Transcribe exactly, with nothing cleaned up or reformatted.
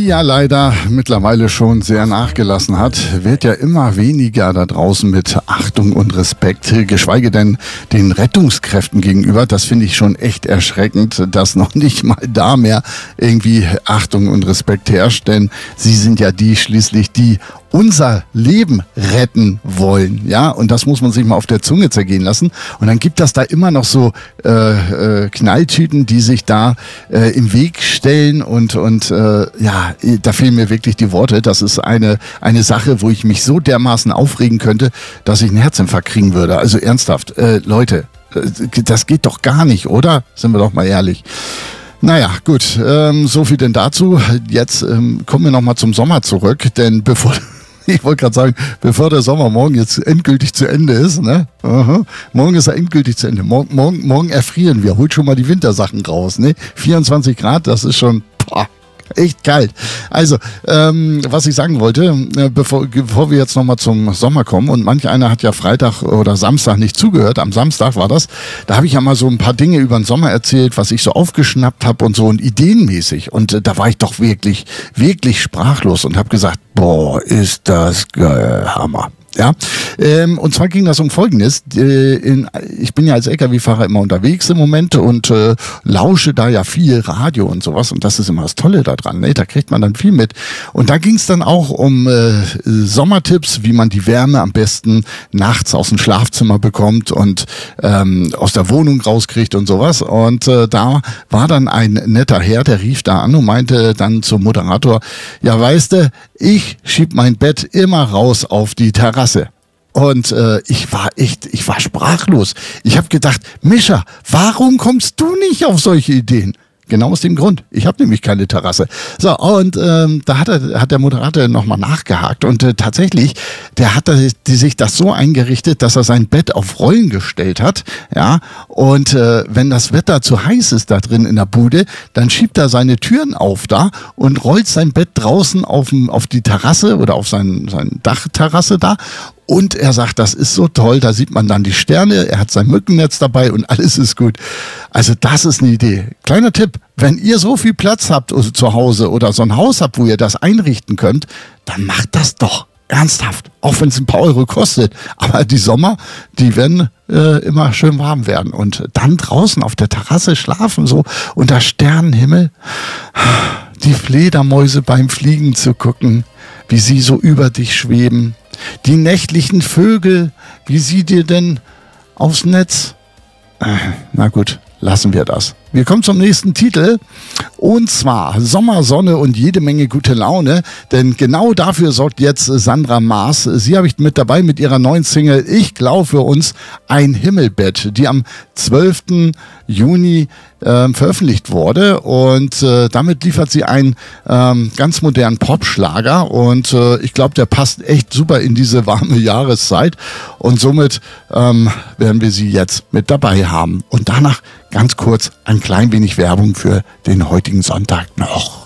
die ja leider mittlerweile schon sehr nachgelassen hat, wird ja immer weniger da draußen mit Achtung und Respekt, geschweige denn den Rettungskräften gegenüber. Das finde ich schon echt erschreckend, dass noch nicht mal da mehr irgendwie Achtung und Respekt herrscht, denn sie sind ja die schließlich, die unser Leben retten wollen, ja, und das muss man sich mal auf der Zunge zergehen lassen. Und dann gibt das da immer noch so äh, äh, Knalltüten, die sich da äh, im Weg stellen und und äh, ja, da fehlen mir wirklich die Worte. Das ist eine eine Sache, wo ich mich so dermaßen aufregen könnte, dass ich einen Herzinfarkt kriegen würde. Also ernsthaft, äh, Leute, äh, das geht doch gar nicht, oder? Sind wir doch mal ehrlich. Naja, gut, ähm, so viel denn dazu. Jetzt ähm, kommen wir nochmal zum Sommer zurück, denn bevor... Ich wollte gerade sagen, bevor der Sommer morgen jetzt endgültig zu Ende ist, ne? Aha. Morgen ist er endgültig zu Ende. Morgen, morgen, morgen erfrieren wir. Holt schon mal die Wintersachen raus, ne? vierundzwanzig Grad, das ist schon boah, echt kalt. Also, ähm, was ich sagen wollte, äh, bevor, bevor wir jetzt nochmal zum Sommer kommen, und manch einer hat ja Freitag oder Samstag nicht zugehört, am Samstag war das, da habe ich ja mal so ein paar Dinge über den Sommer erzählt, was ich so aufgeschnappt habe und so und ideenmäßig. Und äh, da war ich doch wirklich, wirklich sprachlos und habe gesagt, boah, ist das geil, Hammer. Ja, ähm, und zwar ging das um Folgendes. Äh, in, ich bin ja als L K W-Fahrer immer unterwegs im Moment und äh, lausche da ja viel Radio und sowas und das ist immer das Tolle daran, ne? Da kriegt man dann viel mit. Und da ging es dann auch um äh, Sommertipps, wie man die Wärme am besten nachts aus dem Schlafzimmer bekommt und ähm, aus der Wohnung rauskriegt und sowas. Und äh, da war dann ein netter Herr, der rief da an und meinte dann zum Moderator, ja weißt du, ich schieb mein Bett immer raus auf die Terrasse. Und äh, ich war echt, ich war sprachlos. Ich habe gedacht, Mischa, warum kommst du nicht auf solche Ideen? Genau aus dem Grund. Ich habe nämlich keine Terrasse. So, und ähm, da hat, er, hat der Moderator nochmal nachgehakt. Und äh, tatsächlich, der hat die, die sich das so eingerichtet, dass er sein Bett auf Rollen gestellt hat. Ja, und äh, wenn das Wetter zu heiß ist da drin in der Bude, dann schiebt er seine Türen auf da und rollt sein Bett draußen auf, auf die Terrasse oder auf sein, sein Dachterrasse da. Und er sagt, das ist so toll, da sieht man dann die Sterne, er hat sein Mückennetz dabei und alles ist gut. Also das ist eine Idee. Kleiner Tipp, wenn ihr so viel Platz habt also zu Hause oder so ein Haus habt, wo ihr das einrichten könnt, dann macht das doch ernsthaft, auch wenn es ein paar Euro kostet. Aber die Sommer, die werden äh, immer schön warm werden. Und dann draußen auf der Terrasse schlafen, so unter Sternenhimmel, die Fledermäuse beim Fliegen zu gucken, wie sie so über dich schweben. Die nächtlichen Vögel, wie sie dir denn aufs Netz? Äh, na gut, lassen wir das. Wir kommen zum nächsten Titel und zwar Sommer, Sonne und jede Menge gute Laune, denn genau dafür sorgt jetzt Sandra Maas. Sie habe ich mit dabei mit ihrer neuen Single Ich glaube für uns ein Himmelbett, die am zwölften Juni äh, veröffentlicht wurde und äh, damit liefert sie einen ähm, ganz modernen Popschlager und äh, ich glaube, der passt echt super in diese warme Jahreszeit und somit ähm, werden wir sie jetzt mit dabei haben und danach ganz kurz ein klein wenig Werbung für den heutigen Sonntag noch.